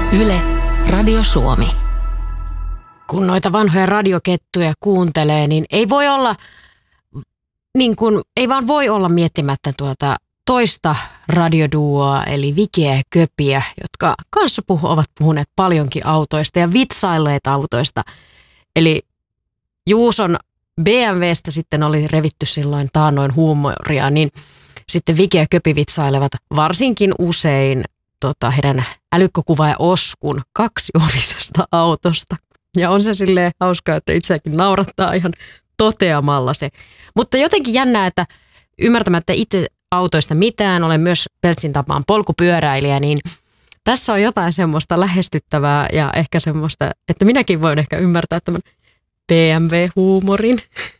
Yle, Radio Suomi. Kun noita vanhoja radiokettuja kuuntelee, niin ei voi olla, ei vaan voi olla miettimättä tuota toista radioduoa, eli Vikeä ja Köpiä, jotka kanssa ovat puhuneet paljonkin autoista ja vitsailleet autoista. Eli Juuson BMWstä sitten oli revitty silloin taannoin huumoria, niin sitten Vike ja Köpi vitsailevat varsinkin usein heidän älykkökuvaaja Oskun kaksiovisesta autosta. Ja on se silleen hauskaa, että itseäkin naurattaa ihan toteamalla se. Mutta jotenkin jännää, että ymmärtämättä itse autoista mitään, olen myös Peltsin tapaan polkupyöräilijä, niin tässä on jotain semmoista lähestyttävää ja ehkä semmoista, että minäkin voin ehkä ymmärtää tämän BMW-huumorin.